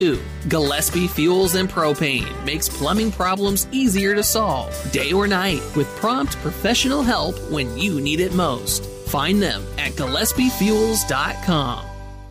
Gillespie Fuels and Propane makes plumbing problems easier to solve, day or night, with prompt professional help when you need it most. Find them at GillespieFuels.com.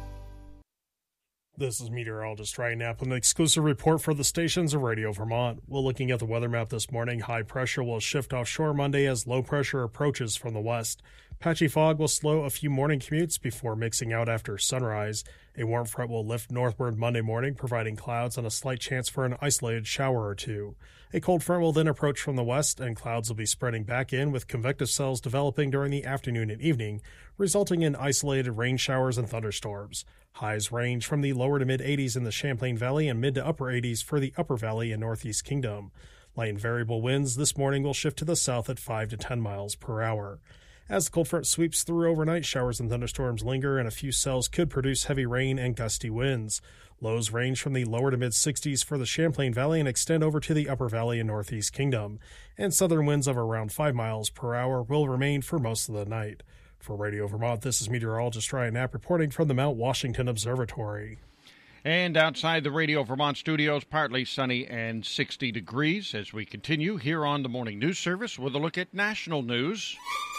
This is meteorologist Ryan Knapp with an exclusive report for the stations of Radio Vermont. We're looking at the weather map this morning. High pressure will shift offshore Monday as low pressure approaches from the west. Patchy fog will slow a few morning commutes before mixing out after sunrise. A warm front will lift northward Monday morning, providing clouds and a slight chance for an isolated shower or two. A cold front will then approach from the west, and clouds will be spreading back in with convective cells developing during the afternoon and evening, resulting in isolated rain showers and thunderstorms. Highs range from the lower to mid-80s in the Champlain Valley and mid to upper 80s for the upper valley and northeast kingdom. Light and variable winds this morning will shift to the south at 5 to 10 miles per hour. As the cold front sweeps through overnight, showers and thunderstorms linger, and a few cells could produce heavy rain and gusty winds. Lows range from the lower to mid-60s for the Champlain Valley and extend over to the upper valley and northeast kingdom. And southern winds of around 5 miles per hour will remain for most of the night. For Radio Vermont, this is meteorologist Ryan Knapp reporting from the Mount Washington Observatory. And outside the Radio Vermont studios, partly sunny and 60 degrees as we continue here on the Morning News Service with a look at national news.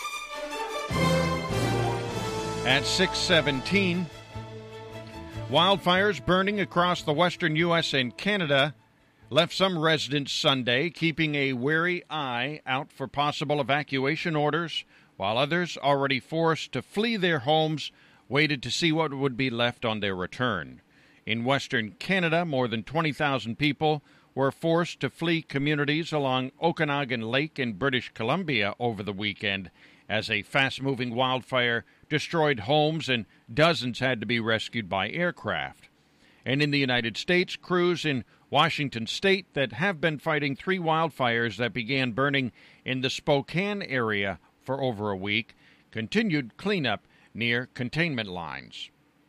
At 6:17, wildfires burning across the western U.S. and Canada left some residents Sunday keeping a wary eye out for possible evacuation orders, while others, already forced to flee their homes, waited to see what would be left on their return. In western Canada, more than 20,000 people were forced to flee communities along Okanagan Lake in British Columbia over the weekend, as a fast-moving wildfire destroyed homes and dozens had to be rescued by aircraft. And in the United States, crews in Washington State that have been fighting 3 wildfires that began burning in the Spokane area for over a week continued cleanup near containment lines.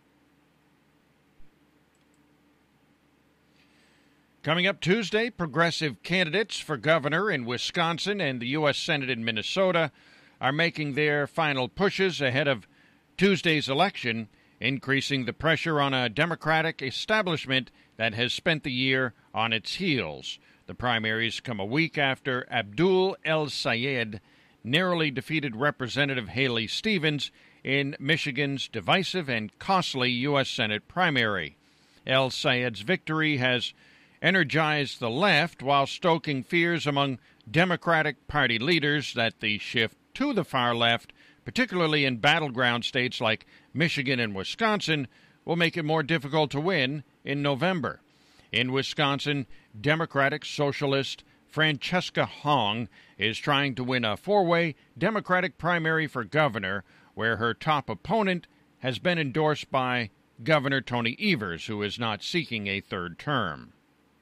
Coming up Tuesday, progressive candidates for governor in Wisconsin and the U.S. Senate in Minnesota are making their final pushes ahead of Tuesday's election, increasing the pressure on a Democratic establishment that has spent the year on its heels. The primaries come a week after Abdul El-Sayed narrowly defeated Representative Haley Stevens in Michigan's divisive and costly U.S. Senate primary. El-Sayed's victory has energized the left while stoking fears among Democratic Party leaders that the shift to the far left, particularly in battleground states like Michigan and Wisconsin, will make it more difficult to win in November. In Wisconsin, Democratic Socialist Francesca Hong is trying to win a 4-way Democratic primary for governor, where her top opponent has been endorsed by Governor Tony Evers, who is not seeking a third term.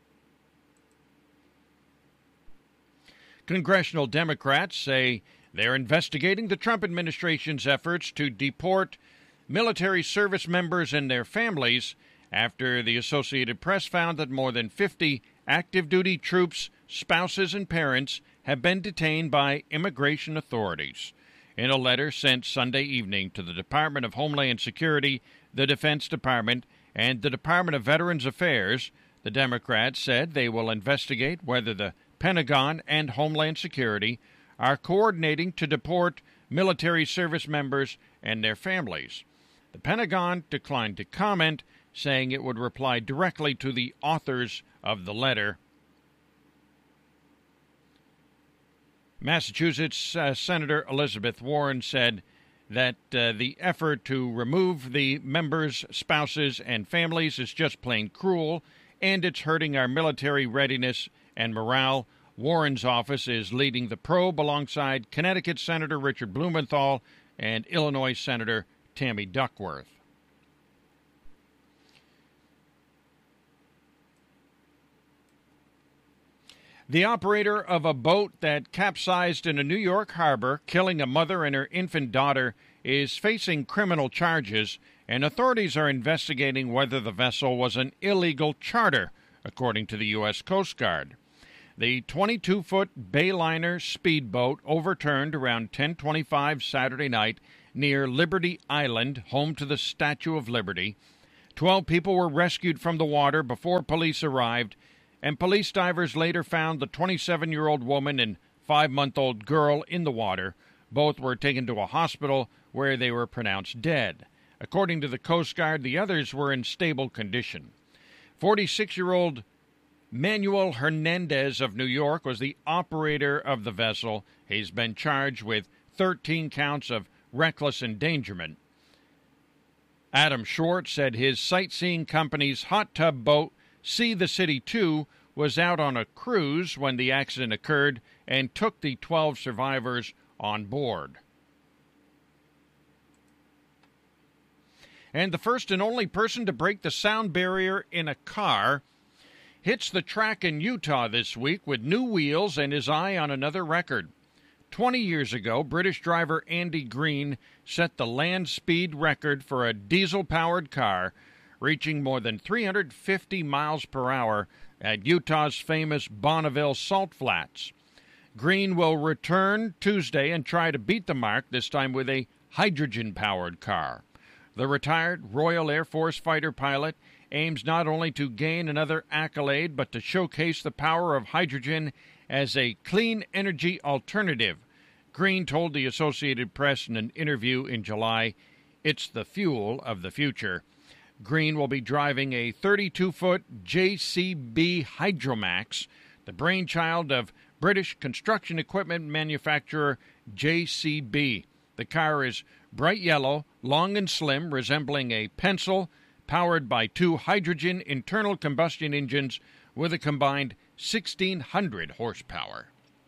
Congressional Democrats say they're investigating the Trump administration's efforts to deport military service members and their families after the Associated Press found that more than 50 active-duty troops, spouses, and parents have been detained by immigration authorities. In a letter sent Sunday evening to the Department of Homeland Security, the Defense Department, and the Department of Veterans Affairs, the Democrats said they will investigate whether the Pentagon and Homeland Security are coordinating to deport military service members and their families. The Pentagon declined to comment, saying it would reply directly to the authors of the letter. Massachusetts Senator Elizabeth Warren said that the effort to remove the members' spouses and families is just plain cruel, and it's hurting our military readiness and morale. Warren's office is leading the probe alongside Connecticut Senator Richard Blumenthal and Illinois Senator Tammy Duckworth. The operator of a boat that capsized in a New York harbor, killing a mother and her infant daughter, is facing criminal charges, and authorities are investigating whether the vessel was an illegal charter, according to the U.S. Coast Guard. The 22-foot Bayliner speedboat overturned around 10:25 Saturday night near Liberty Island, home to the Statue of Liberty. 12 people were rescued from the water before police arrived, and police divers later found the 27-year-old woman and 5-month-old girl in the water. Both were taken to a hospital where they were pronounced dead. According to the Coast Guard, the others were in stable condition. 46-year-old Manuel Hernandez of New York was the operator of the vessel. He's been charged with 13 counts of reckless endangerment. Adam Schwartz said his sightseeing company's hot tub boat, See the City 2, was out on a cruise when the accident occurred and took the 12 survivors on board. And the first and only person to break the sound barrier in a car hits the track in Utah this week with new wheels and his eye on another record. 20 years ago, British driver Andy Green set the land speed record for a diesel-powered car, reaching more than 350 miles per hour at Utah's famous Bonneville Salt Flats. Green will return Tuesday and try to beat the mark, this time with a hydrogen-powered car. The retired Royal Air Force fighter pilot aims not only to gain another accolade, but to showcase the power of hydrogen as a clean energy alternative. Green told the Associated Press in an interview in July, "It's the fuel of the future." Green will be driving a 32-foot JCB Hydromax, the brainchild of British construction equipment manufacturer JCB. The car is bright yellow, long and slim, resembling a pencil, powered by 2 hydrogen internal combustion engines with a combined 1,600 horsepower.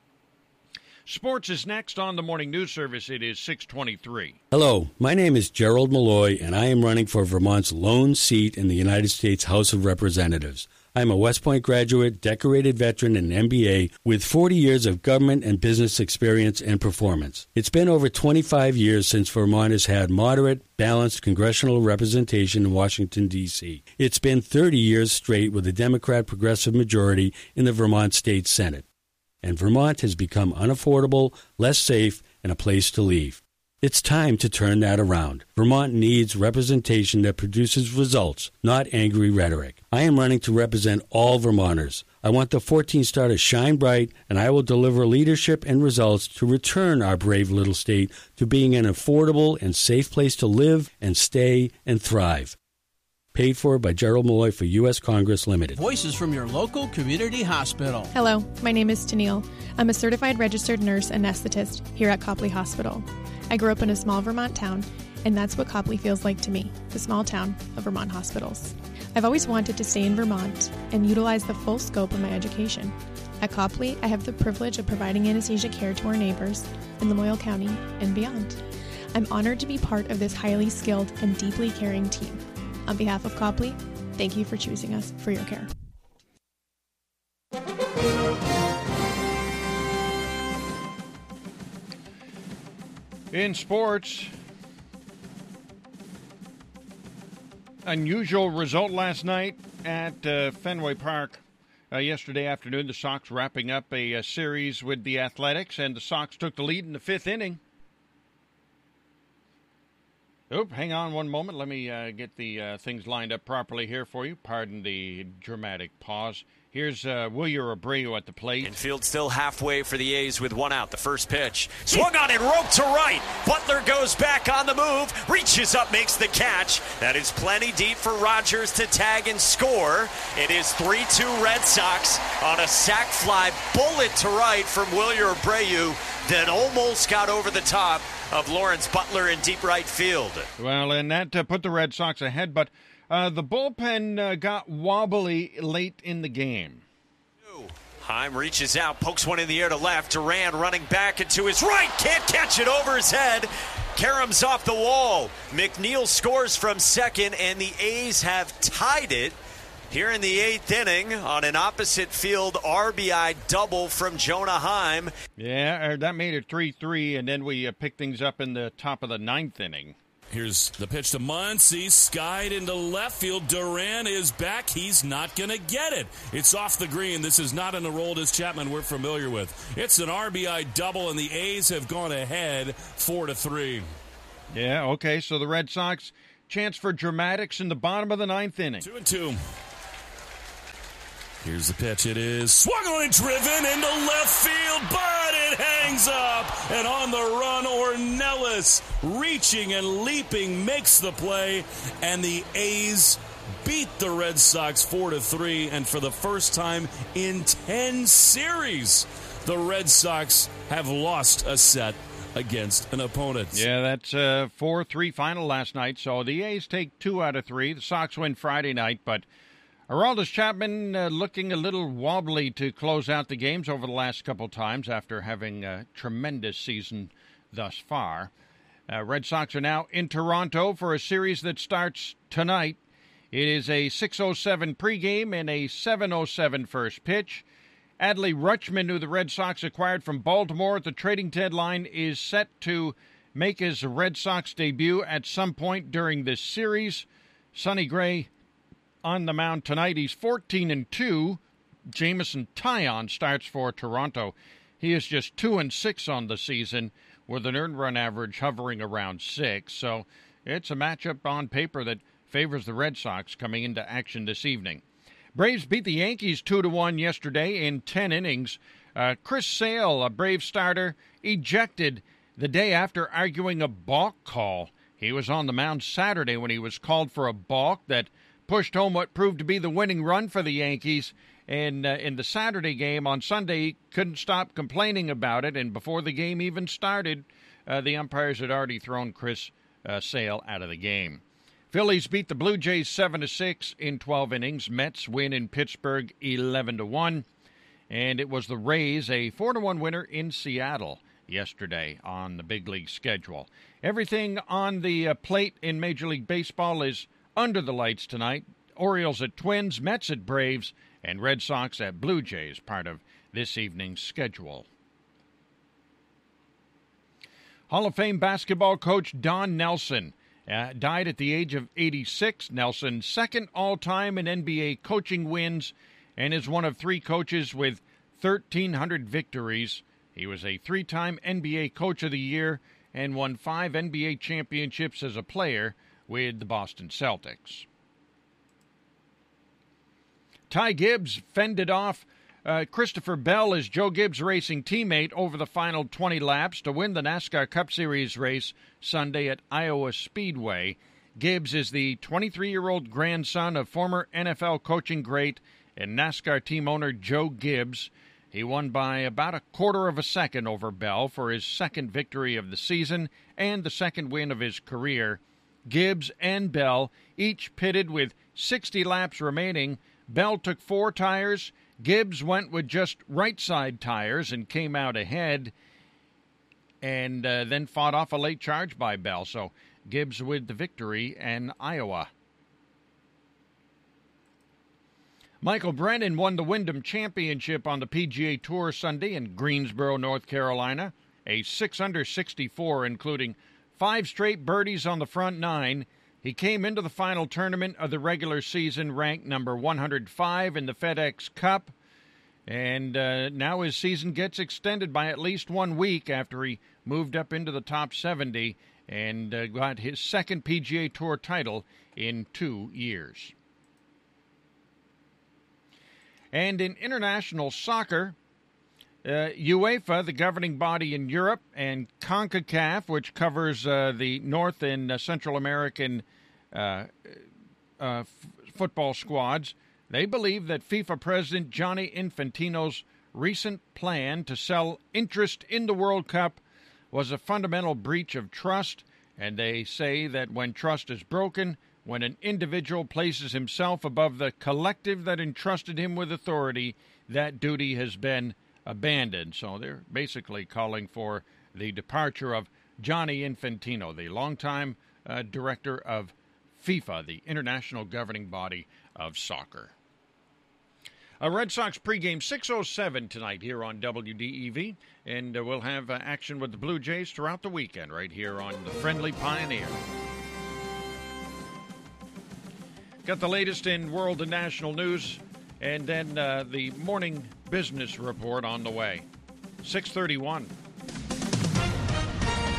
Sports is next on the Morning News Service. It is 6:23. Hello, my name is Gerald Malloy, and I am running for Vermont's lone seat in the United States House of Representatives. I am a West Point graduate, decorated veteran, and MBA with 40 years of government and business experience and performance. It's been over 25 years since Vermont has had moderate, balanced congressional representation in Washington, D.C. It's been 30 years straight with a Democrat progressive majority in the Vermont State Senate. And Vermont has become unaffordable, less safe, and a place to leave. It's time to turn that around. Vermont needs representation that produces results, not angry rhetoric. I am running to represent all Vermonters. I want the 14 star to shine bright, and I will deliver leadership and results to return our brave little state to being an affordable and safe place to live and stay and thrive. Paid for by Gerald Malloy for U.S. Congress Limited. Voices from your local community hospital. Hello, my name is Tennille. I'm a certified registered nurse anesthetist here at Copley Hospital. I grew up in a small Vermont town, and that's what Copley feels like to me, the small town of Vermont hospitals. I've always wanted to stay in Vermont and utilize the full scope of my education. At Copley, I have the privilege of providing anesthesia care to our neighbors in Lamoille County and beyond. I'm honored to be part of this highly skilled and deeply caring team. On behalf of Copley, thank you for choosing us for your care. In sports, unusual result last night at Fenway Park. Yesterday afternoon, the Sox wrapping up a series with the Athletics, and the Sox took the lead in the 5th inning. Hang on one moment. Let me get the things lined up properly here for you. Pardon the dramatic pause. Here's Wilyer Abreu at the plate. Infield still halfway for the A's with 1 out. The first pitch. Swung on and roped to right. Butler goes back on the move. Reaches up, makes the catch. That is plenty deep for Rogers to tag and score. It is 3-2 Red Sox on a sac fly bullet to right from Wilyer Abreu that almost got over the top of Lawrence Butler in deep right field. Well, and that put the Red Sox ahead, but the bullpen got wobbly late in the game. Heim reaches out, pokes one in the air to left. Duran running back and to his right. Can't catch it over his head. Karem's off the wall. McNeil scores from second, and the A's have tied it here in the 8th inning on an opposite field RBI double from Jonah Heim. Yeah, that made it 3-3, and then we picked things up in the top of the 9th inning. Here's the pitch to Muncy, skied into left field. Duran is back. He's not going to get it. It's off the green. This is not an Aroldis Chapman we're familiar with. It's an RBI double, and the A's have gone ahead 4-3. Yeah, okay, so the Red Sox chance for dramatics in the bottom of the ninth inning. 2-2. Here's the pitch. It is swung on and driven into left field, but it hangs up. And on the run, Ornelas, reaching and leaping, makes the play. And the A's beat the Red Sox 4-3. And for the first time in 10 series, the Red Sox have lost a set against an opponent. Yeah, that's a 4-3 final last night. So the A's take 2 out of 3. The Sox win Friday night, but Aroldis Chapman looking a little wobbly to close out the games over the last couple times after having a tremendous season thus far. Red Sox are now in Toronto for a series that starts tonight. It is a 6:07 pregame and a 7:07 first pitch. Adley Rutschman, who the Red Sox acquired from Baltimore at the trading deadline, is set to make his Red Sox debut at some point during this series. Sonny Gray on the mound tonight. He's 14-2. Jameson Taillon starts for Toronto. He is just 2-6 on the season, with an earned run average hovering around 6. So it's a matchup on paper that favors the Red Sox coming into action this evening. Braves beat the Yankees 2-1 yesterday in 10 innings. Chris Sale, a Brave starter, ejected the day after arguing a balk call. He was on the mound Saturday when he was called for a balk that pushed home what proved to be the winning run for the Yankees. And in the Saturday game on Sunday, he couldn't stop complaining about it. And before the game even started, the umpires had already thrown Chris Sale out of the game. Phillies beat the Blue Jays 7-6 in 12 innings. Mets win in Pittsburgh 11-1. And it was the Rays, a 4-1 winner in Seattle yesterday on the big league schedule. Everything on the plate in Major League Baseball is under the lights tonight. Orioles at Twins, Mets at Braves, and Red Sox at Blue Jays, part of this evening's schedule. Hall of Fame basketball coach Don Nelson died at the age of 86. Nelson, second all-time in NBA coaching wins, and is one of 3 coaches with 1,300 victories. He was a 3-time NBA Coach of the Year and won 5 NBA championships as a player with the Boston Celtics. Ty Gibbs fended off Christopher Bell as Joe Gibbs' racing teammate over the final 20 laps to win the NASCAR Cup Series race Sunday at Iowa Speedway. Gibbs is the 23-year-old grandson of former NFL coaching great and NASCAR team owner Joe Gibbs. He won by about a quarter of a second over Bell for his second victory of the season and the second win of his career. Gibbs and Bell each pitted with 60 laps remaining. Bell took 4 tires. Gibbs went with just right-side tires and came out ahead, and then fought off a late charge by Bell. So Gibbs with the victory in Iowa. Michael Brennan won the Wyndham Championship on the PGA Tour Sunday in Greensboro, North Carolina. A 6-under 64, including 5 straight birdies on the front 9. He came into the final tournament of the regular season ranked number 105 in the FedEx Cup. And now his season gets extended by at least 1 week after he moved up into the top 70 and got his second PGA Tour title in 2 years. And in international soccer, UEFA, the governing body in Europe, and CONCACAF, which covers the North and Central American football squads, they believe that FIFA President Gianni Infantino's recent plan to sell interest in the World Cup was a fundamental breach of trust, and they say that when trust is broken, when an individual places himself above the collective that entrusted him with authority, that duty has been abandoned. So they're basically calling for the departure of Gianni Infantino, the longtime director of FIFA, the international governing body of soccer. A Red Sox pregame 6:07 tonight here on WDEV, and we'll have action with the Blue Jays throughout the weekend right here on the Friendly Pioneer. Got the latest in world and national news, and then the morning business report on the way. 6:31.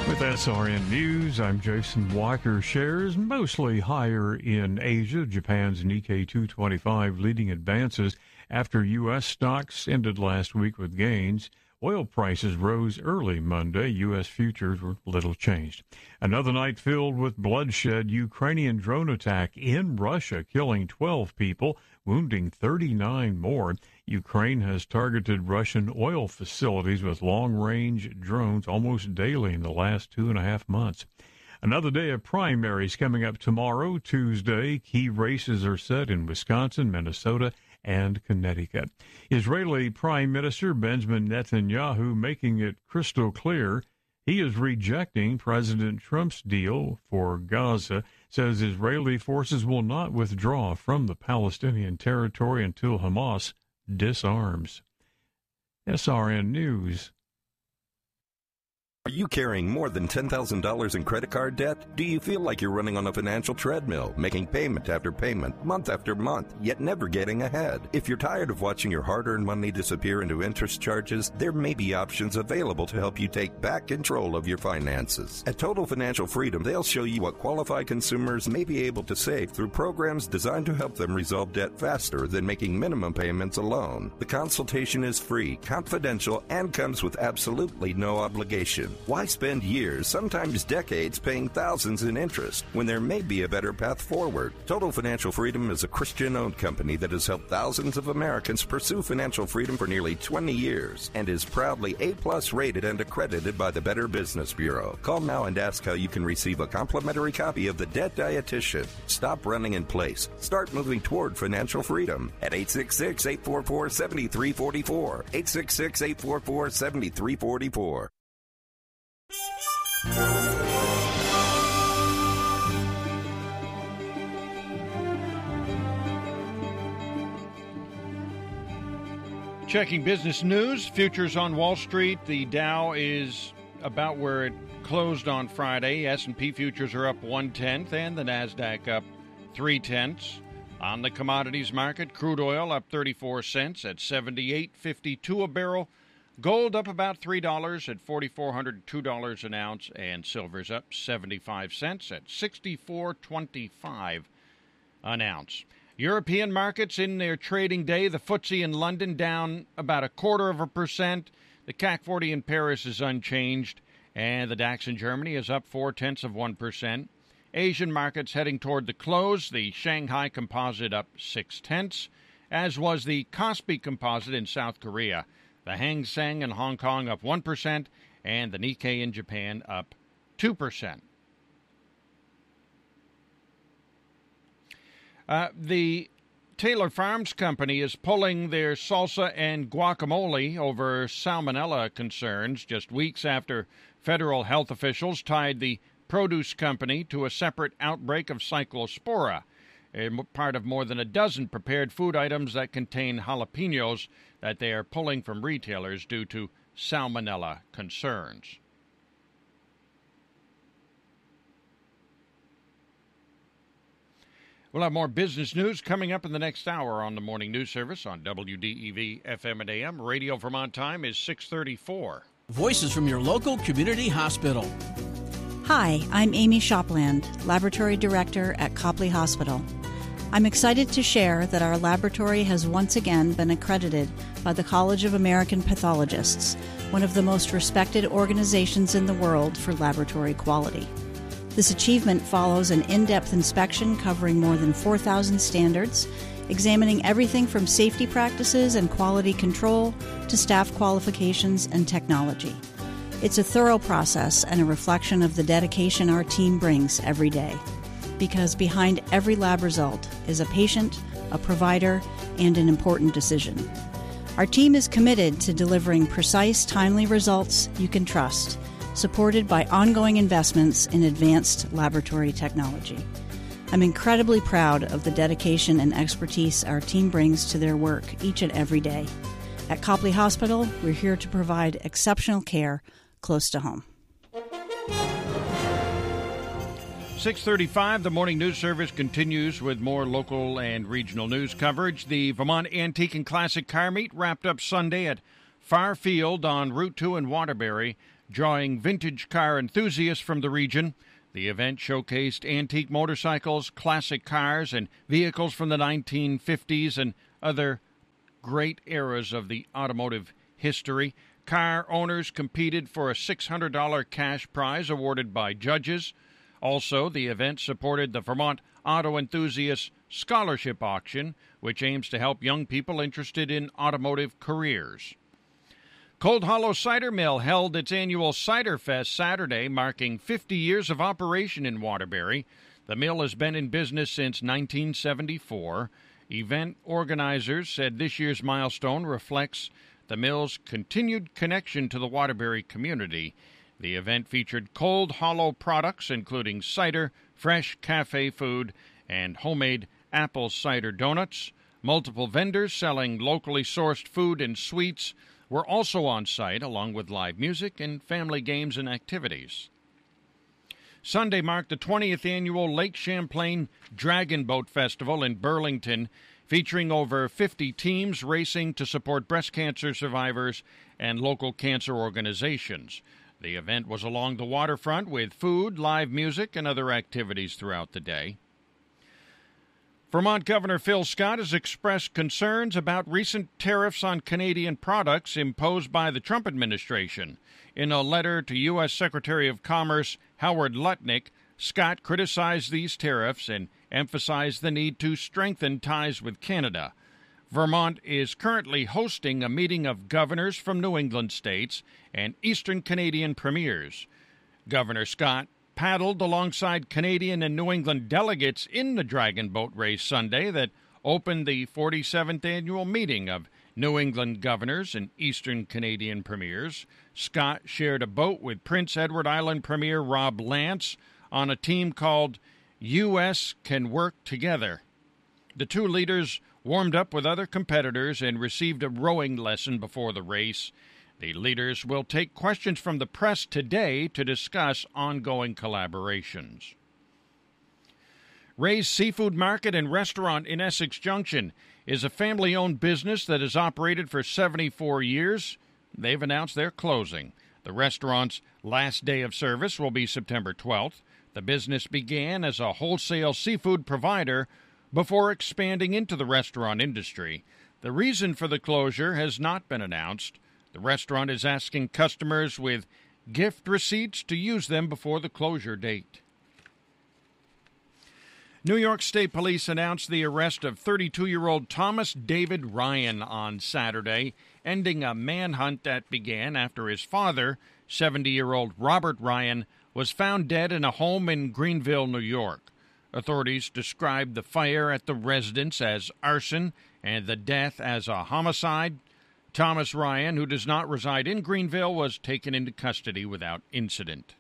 With SRN News, I'm Jason Walker. Shares mostly higher in Asia. Japan's Nikkei 225 leading advances after U.S. stocks ended last week with gains. Oil prices rose early Monday. U.S. futures were little changed. Another night filled with bloodshed. Ukrainian drone attack in Russia, killing 12 people, wounding 39 more. Ukraine has targeted Russian oil facilities with long-range drones almost daily in the last 2.5 months. Another day of primaries coming up tomorrow, Tuesday. Key races are set in Wisconsin, Minnesota, and Connecticut. Israeli Prime Minister Benjamin Netanyahu making it crystal clear he is rejecting President Trump's deal for Gaza, says Israeli forces will not withdraw from the Palestinian territory until Hamas disarms. SRN News. Are you carrying more than $10,000 in credit card debt? Do you feel like you're running on a financial treadmill, making payment after payment, month after month, yet never getting ahead? If you're tired of watching your hard-earned money disappear into interest charges, there may be options available to help you take back control of your finances. At Total Financial Freedom, they'll show you what qualified consumers may be able to save through programs designed to help them resolve debt faster than making minimum payments alone. The consultation is free, confidential, and comes with absolutely no obligation. Why spend years, sometimes decades, paying thousands in interest when there may be a better path forward? Total Financial Freedom is a Christian-owned company that has helped thousands of Americans pursue financial freedom for nearly 20 years and is proudly A+ rated and accredited by the Better Business Bureau. Call now and ask how you can receive a complimentary copy of The Debt Dietitian. Stop running in place. Start moving toward financial freedom at 866-844-7344. 866-844-7344. Checking business news, futures on Wall Street. The Dow is about where it closed on Friday. S&P futures are up 0.1, and the NASDAQ up 0.3. On the commodities market, crude oil up 34 cents at $78.52 a barrel. Gold up about $3 at $4,402 an ounce, and silver's up 75 cents at $64.25 an ounce. European markets in their trading day, the FTSE in London down about 0.25%. The CAC 40 in Paris is unchanged, and the DAX in Germany is up 0.4%. Asian markets heading toward the close. The Shanghai Composite up 0.6, as was the Kospi Composite in South Korea. The Hang Seng in Hong Kong up 1%, and the Nikkei in Japan up 2%. The Taylor Farms Company is pulling their salsa and guacamole over salmonella concerns just weeks after federal health officials tied the produce company to a separate outbreak of cyclospora, part of more than a dozen prepared food items that contain jalapenos that they are pulling from retailers due to salmonella concerns. We'll have more business news coming up in the next hour on the Morning News Service on WDEV FM and AM. Radio Vermont time is 6:34. Voices from your local community hospital. Hi, I'm Amy Shopland, Laboratory Director at Copley Hospital. I'm excited to share that our laboratory has once again been accredited by the College of American Pathologists, one of the most respected organizations in the world for laboratory quality. This achievement follows an in-depth inspection covering more than 4,000 standards, examining everything from safety practices and quality control to staff qualifications and technology. It's a thorough process and a reflection of the dedication our team brings every day. Because behind every lab result is a patient, a provider, and an important decision. Our team is committed to delivering precise, timely results you can trust, supported by ongoing investments in advanced laboratory technology. I'm incredibly proud of the dedication and expertise our team brings to their work each and every day. At Copley Hospital, we're here to provide exceptional care close to home. 6:35, the Morning News Service continues with more local and regional news coverage. The Vermont Antique and Classic Car Meet wrapped up Sunday at Far Field on Route 2 in Waterbury. drawing vintage car enthusiasts from the region. The event showcased antique motorcycles, classic cars, and vehicles from the 1950s and other great eras of the automotive history. Car owners competed for a $600 cash prize awarded by judges. Also, the event supported the Vermont Auto Enthusiast Scholarship Auction, which aims to help young people interested in automotive careers. Cold Hollow Cider Mill held its annual Cider Fest Saturday, marking 50 years of operation in Waterbury. The mill has been in business since 1974. Event organizers said this year's milestone reflects the mill's continued connection to the Waterbury community. The event featured Cold Hollow products, including cider, fresh cafe food, and homemade apple cider donuts. Multiple vendors selling locally sourced food and sweets were also on site, along with live music and family games and activities. Sunday marked the 20th annual Lake Champlain Dragon Boat Festival in Burlington, featuring over 50 teams racing to support breast cancer survivors and local cancer organizations. The event was along the waterfront with food, live music, and other activities throughout the day. Vermont Governor Phil Scott has expressed concerns about recent tariffs on Canadian products imposed by the Trump administration. In a letter to U.S. Secretary of Commerce Howard Lutnick, Scott criticized these tariffs and emphasized the need to strengthen ties with Canada. Vermont is currently hosting a meeting of governors from New England states and Eastern Canadian premiers. Governor Scott paddled alongside Canadian and New England delegates in the Dragon Boat Race Sunday that opened the 47th annual meeting of New England governors and Eastern Canadian premiers. Scott shared a boat with Prince Edward Island Premier Rob Lance on a team called U.S. Can Work Together. The two leaders warmed up with other competitors and received a rowing lesson before the race. The leaders will take questions from the press today to discuss ongoing collaborations. Ray's Seafood Market and Restaurant in Essex Junction is a family-owned business that has operated for 74 years. They've announced they're closing. The restaurant's last day of service will be September 12th. The business began as a wholesale seafood provider before expanding into the restaurant industry. The reason for the closure has not been announced. The restaurant is asking customers with gift receipts to use them before the closure date. New York State Police announced the arrest of 32-year-old Thomas David Ryan on Saturday, ending a manhunt that began after his father, 70-year-old Robert Ryan, was found dead in a home in Greenville, New York. Authorities described the fire at the residence as arson and the death as a homicide. Thomas Ryan, who does not reside in Greenville, was taken into custody without incident.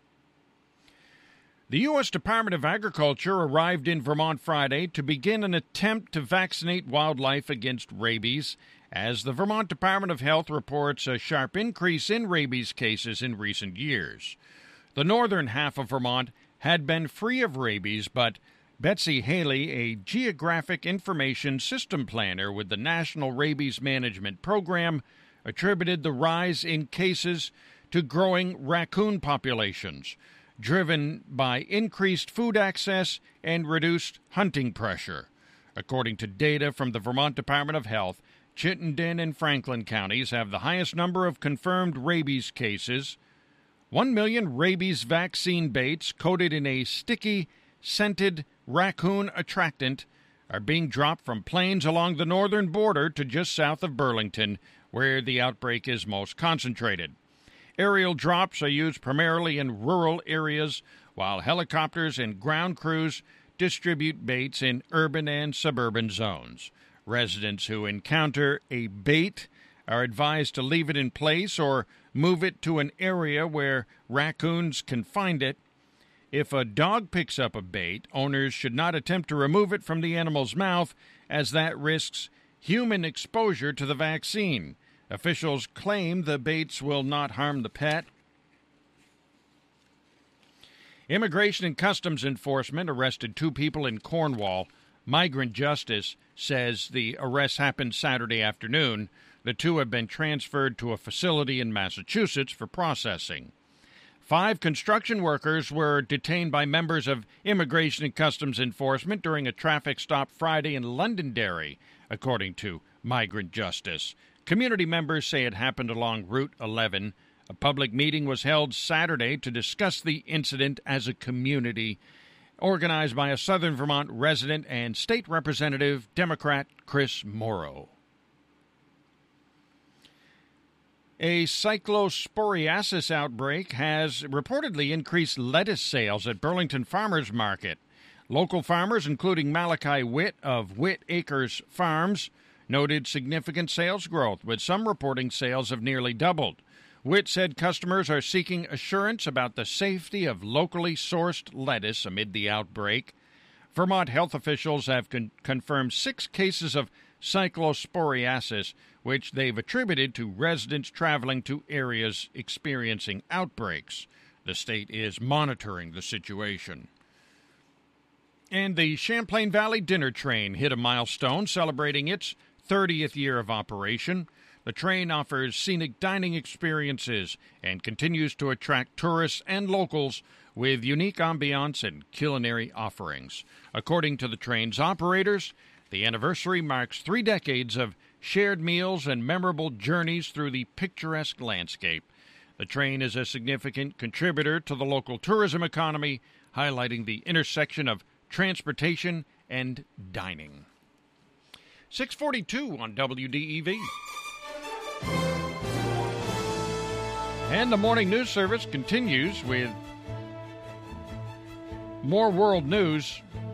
The U.S. Department of Agriculture arrived in Vermont Friday to begin an attempt to vaccinate wildlife against rabies, as the Vermont Department of Health reports a sharp increase in rabies cases in recent years. The northern half of Vermont had been free of rabies, but Betsy Haley, a geographic information system planner with the National Rabies Management Program, attributed the rise in cases to growing raccoon populations, driven by increased food access and reduced hunting pressure. According to data from the Vermont Department of Health, Chittenden and Franklin counties have the highest number of confirmed rabies cases. 1 million rabies vaccine baits coated in a sticky, scented raccoon attractant are being dropped from planes along the northern border to just south of Burlington, where the outbreak is most concentrated. Aerial drops are used primarily in rural areas, while helicopters and ground crews distribute baits in urban and suburban zones. Residents who encounter a bait are advised to leave it in place or move it to an area where raccoons can find it. If a dog picks up a bait, owners should not attempt to remove it from the animal's mouth, as that risks human exposure to the vaccine. Officials claim the baits will not harm the pet. Immigration and Customs Enforcement arrested 2 people in Cornwall. Migrant Justice says the arrests happened Saturday afternoon. The two have been transferred to a facility in Massachusetts for processing. 5 construction workers were detained by members of Immigration and Customs Enforcement during a traffic stop Friday in Londonderry, according to Migrant Justice. Community members say it happened along Route 11. A public meeting was held Saturday to discuss the incident as a community, organized by a Southern Vermont resident and state representative, Democrat Chris Morrow. A cyclosporiasis outbreak has reportedly increased lettuce sales at Burlington Farmers Market. Local farmers, including Malachi Witt of Witt Acres Farms, noted significant sales growth, with some reporting sales have nearly doubled. Witt said customers are seeking assurance about the safety of locally sourced lettuce amid the outbreak. Vermont health officials have confirmed 6 cases of cyclosporiasis, which they've attributed to residents traveling to areas experiencing outbreaks. The state is monitoring the situation. And the Champlain Valley Dinner Train hit a milestone, celebrating its 30th year of operation. The train offers scenic dining experiences and continues to attract tourists and locals with unique ambiance and culinary offerings. According to the train's operators, the anniversary marks 3 decades of shared meals and memorable journeys through the picturesque landscape. The train is a significant contributor to the local tourism economy, highlighting the intersection of transportation and dining. 6:42 on WDEV. And the morning news service continues with more world news.